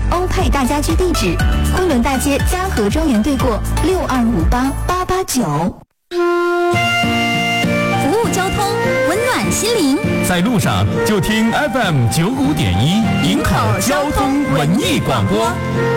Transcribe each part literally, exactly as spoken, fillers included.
欧派大家居地址：昆仑大街嘉禾庄园对过六二五八八八九。服务交通，温暖心灵。 在路上就听 F M 九五点一，营口交通文艺广播。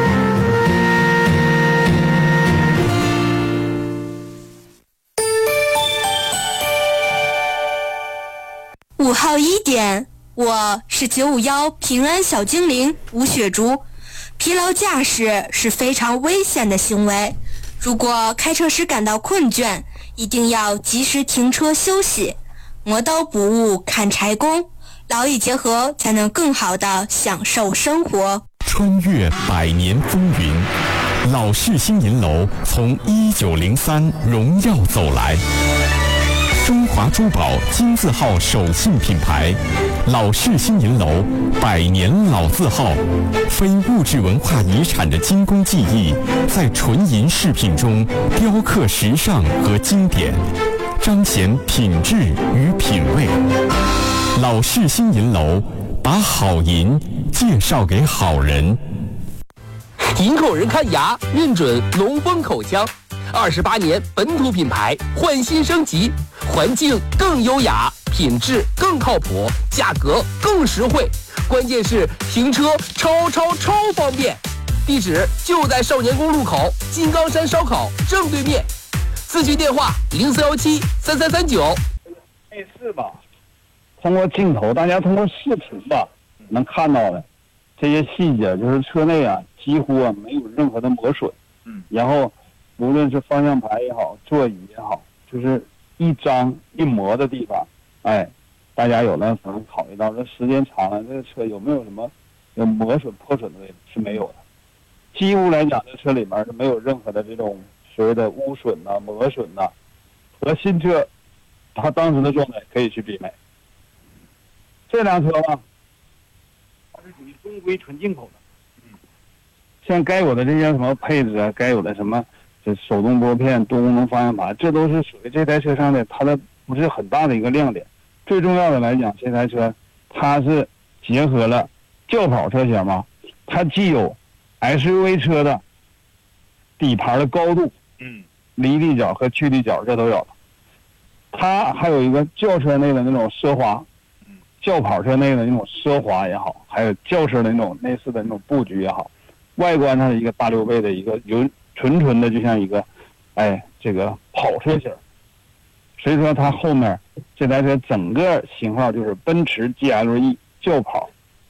午后一点，我是九五幺平安小精灵吴雪竹。疲劳驾驶是非常危险的行为，如果开车时感到困倦，一定要及时停车休息，磨刀不误砍柴工，劳逸结合才能更好地享受生活。 穿越百年风云，老式新银楼从一九零三荣耀走来。中华珠宝金字号手信品牌，老式新银楼百年老字号，非物质文化遗产的精工技艺，在纯银饰品中雕刻时尚和经典，彰显品质与品味。老式新银楼，把好银介绍给好人。 营口人看牙认准龙峰口腔，二十八年本土品牌，换新升级，环境更优雅，品质更靠谱，价格更实惠，关键是停车超超超方便。地址就在少年宫路口金刚山烧烤正对面，咨询电话零四幺七三三三九。 类似吧，通过镜头，大家通过视频吧能看到的这些细节，就是车内啊几乎啊没有任何的磨损，嗯，然后无论是方向盘也好，座椅也好，就是一张一磨的地方，哎，大家有的可能考虑到这时间长了，这个车有没有什么有磨损破损的位置是没有的，几乎来讲这车里面是没有任何的这种所谓的污损呐、磨损呐，和新车它当时的状态可以去媲美。这辆车吧，它是属于中规纯进口的，嗯，像该有的这些什么配置啊，该有的什么这手动拨片、多功能方向盘，这都是属于这台车上的它的不是很大的一个亮点。最重要的来讲，这台车它是结合了轿跑车型嘛，它既有 S U V 车的底盘的高度，嗯，离地角和去地角这都有了，它还有一个轿车内的那种奢华，嗯，轿跑车内的那种奢华也好，还有轿车的那种类似的那种布局也好，外观它是一个大溜背的一个有纯纯的就像一个，哎，这个跑车型，所以说它后面这台车整个型号就是奔驰 G L E 轿跑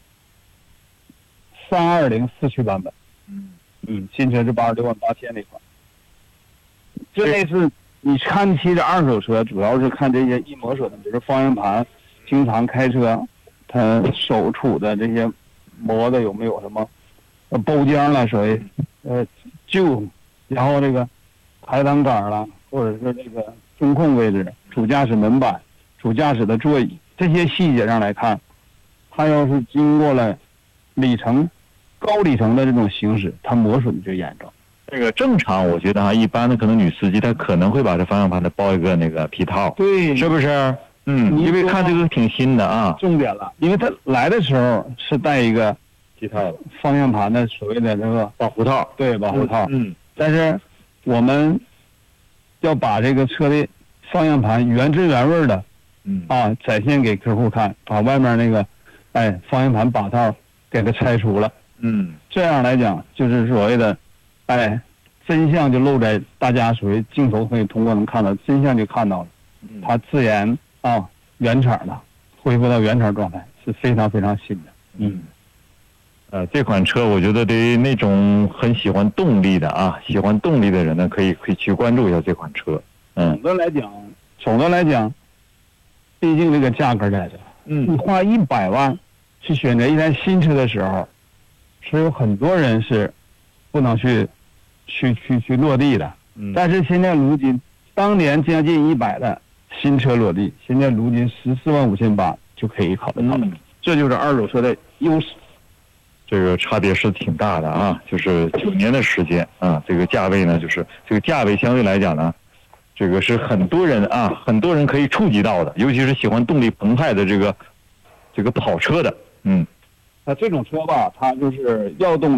三二零四驱版本，嗯嗯，新车是八十六万八千那款。这类似你看其实二手车主要是看这些易磨损的，比如方向盘，经常开车它手处的这些磨的有没有什么呃包浆了，所谓呃旧。然后这个排挡杆了，或者是这个中控位置、主驾驶门板、主驾驶的座椅，这些细节上来看，它要是经过了里程、高里程的这种行驶，它磨损就严重。 这个正常，我觉得哈，一般的可能女司机她可能会把这方向盘的包一个那个皮套， 对， 是不是？嗯，因为看这个挺新的啊。 重点了，因为它来的时候是带一个皮套方向盘的所谓的这个保护套， 对，保护套， 嗯。嗯但是我们要把这个车的方向盘原汁原味的，嗯啊，展现给客户看，把外面那个，哎，方向盘把套给它拆除了，嗯，这样来讲就是所谓的，哎，真相就露在大家属于镜头可以通过能看到，真相就看到了，嗯、它自然啊原厂的恢复到原厂状态是非常非常新的，嗯。 呃，这款车我觉得对于那种很喜欢动力的啊，喜欢动力的人呢，可以可以去关注一下这款车。嗯， 总的来讲，总的来讲，毕竟这个价格在这，嗯，你花一百万去选择一台新车的时候，是有很多人是不能去去去去落地的。嗯，但是现在如今，当年将近一百的新车落地，现在如今十四万五千八就可以考虑到了，嗯，这就是二手车的优势。 这个差别是挺大的啊，就是九年的时间啊，这个价位呢，就是这个价位相对来讲呢，这个是很多人啊，很多人可以触及到的，尤其是喜欢动力澎湃的这个这个跑车的，嗯， 那这种车吧，它就是要动。